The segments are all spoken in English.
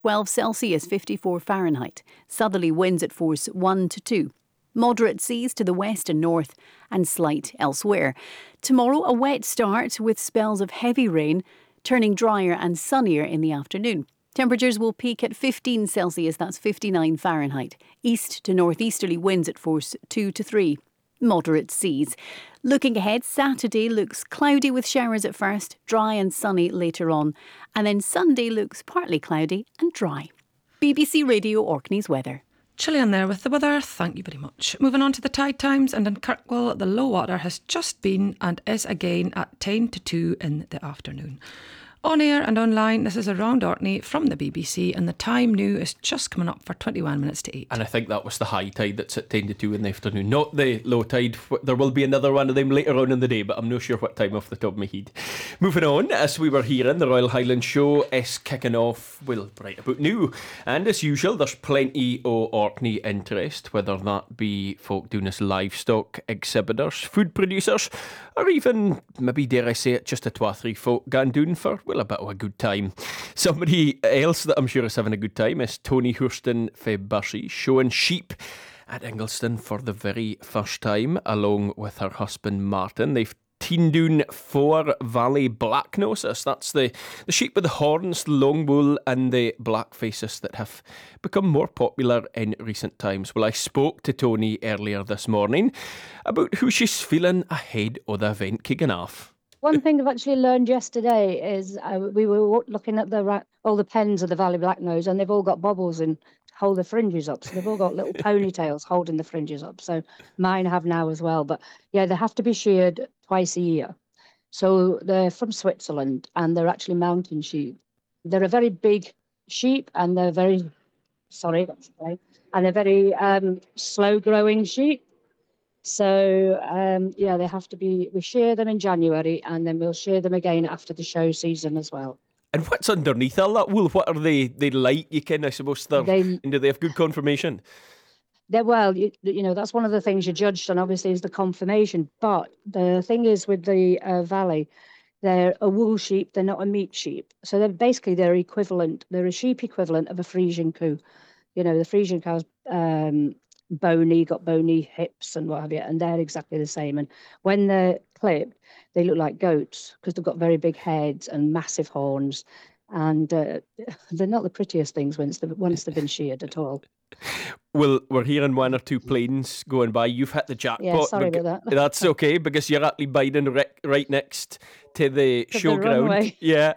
12 Celsius, 54 Fahrenheit. Southerly winds at force 1 to 2. Moderate seas to the west and north, and slight elsewhere. Tomorrow, a wet start with spells of heavy rain, turning drier and sunnier in the afternoon. Temperatures will peak at 15 Celsius, that's 59 Fahrenheit. East to northeasterly winds at force 2 to 3. Moderate seas. Looking ahead, Saturday looks cloudy with showers at first, dry and sunny later on. And then Sunday looks partly cloudy and dry. BBC Radio Orkney's weather. Chilly on there with the weather, thank you very much. Moving on to the tide times, and in Kirkwall, the low water has just been and is again at 10 to 2 in the afternoon. On air and online, this is Around Orkney from the BBC, and the time now is just coming up for 21 minutes to 8. And I think that was the high tide that's at 10 to 2 in the afternoon, not the low tide. There will be another one of them later on in the day, but I'm not sure what time off the top of my head. Moving on, as we were hearing, the Royal Highland Show is kicking off, well, right about now. And as usual, there's plenty of Orkney interest, whether that be folk doing as livestock exhibitors, food producers, or even, maybe dare I say it, just a 2 or 3 folk going down for, well, a bit of a good time. Somebody else that I'm sure is having a good time is Tony Hurston fae Bussey, showing sheep at Ingliston for the very first time, along with her husband Martin. They've teamed down 4 Valley Black Noses. That's the sheep with the horns, the long wool, and the black faces that have become more popular in recent times. Well, I spoke to Tony earlier this morning about who she's feeling ahead of the event kicking off. One thing I've actually learned yesterday is we were looking at all the pens of the Valley Black Nose, and they've all got bobbles and hold the fringes up. So they've all got little ponytails holding the fringes up. So mine have now as well. But yeah, they have to be sheared twice a year. So they're from Switzerland, and they're actually mountain sheep. They're a very big sheep, and they're very, and they're very slow growing sheep. So, yeah, they have to be, we shear them in January, and then we'll shear them again after the show season as well. And what's underneath all that wool? What are they light? You can, I suppose, do they have good conformation? Well, you know, that's one of the things you're judged on, obviously, is the conformation. But the thing is with the Valley, they're a wool sheep, they're not a meat sheep. So they're equivalent, they're a sheep equivalent of a Frisian cow. You know, the Frisian cow's got bony hips and what have you, and they're exactly the same. And when they're clipped, they look like goats because they've got very big heads and massive horns, and they're not the prettiest things once they've been sheared at all. Well, we're hearing 1 or 2 planes going by. You've hit the jackpot. Yeah, sorry about that. That's okay, because you're actually biding right next to the showground. Yeah.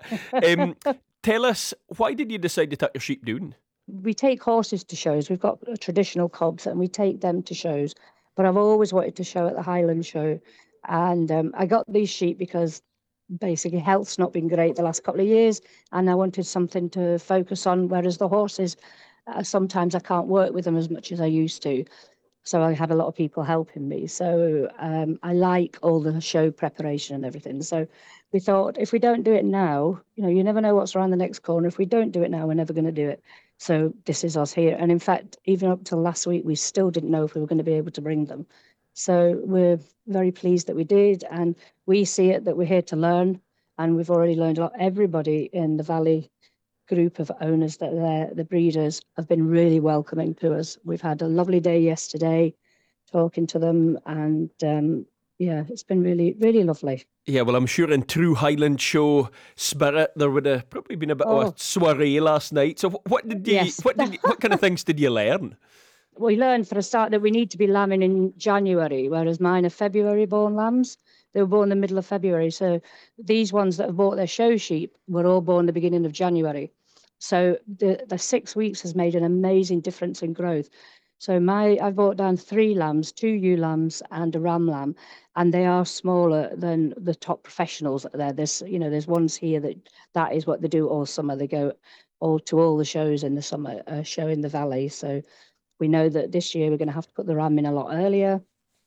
Tell us, why did you decide to take your sheep down? We take horses to shows. We've got traditional cobs, and we take them to shows. But I've always wanted to show at the Highland Show. And I got these sheep because basically health's not been great the last couple of years, and I wanted something to focus on, whereas the horses, sometimes I can't work with them as much as I used to. So I had a lot of people helping me. So I like all the show preparation and everything. So we thought, if we don't do it now, you know, you never know what's around the next corner. If we don't do it now, we're never going to do it. So this is us here. And in fact, even up till last week, we still didn't know if we were going to be able to bring them. So we're very pleased that we did. And we see it that we're here to learn. And we've already learned a lot. Everybody in the Valley group of owners, the breeders, have been really welcoming to us. We've had a lovely day yesterday talking to them, and yeah, it's been really, really lovely. Yeah, well, I'm sure in true Highland Show spirit, there would have probably been a bit of a soiree last night. So what kind of things did you learn? We learned for a start that we need to be lambing in January, whereas mine are February born lambs. They were born in the middle of February. So these ones that have bought their show sheep were all born the beginning of January. So the 6 weeks has made an amazing difference in growth. So I've brought down 3 lambs, 2 ewe lambs and a ram lamb, and they are smaller than the top professionals that are there. There's ones here that is what they do all summer. They go to all the shows in the summer, show in the Valley. So we know that this year we're going to have to put the ram in a lot earlier.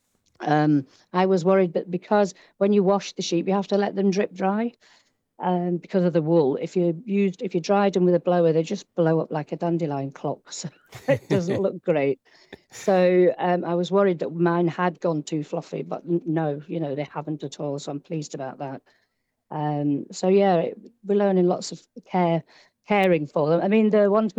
I was worried that because when you wash the sheep, you have to let them drip dry. Because of the wool, if you dried them with a blower, they just blow up like a dandelion clock. So it doesn't look great. So I was worried that mine had gone too fluffy, but no, they haven't at all. So I'm pleased about that. So yeah, we're learning lots of care caring for them. I mean, the ones